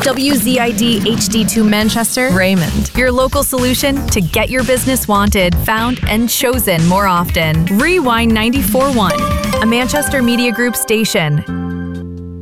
WZID HD2 Manchester, Raymond. your local solution to get your business wanted, found, and chosen more often. Rewind 94.1, a Manchester Media Group station.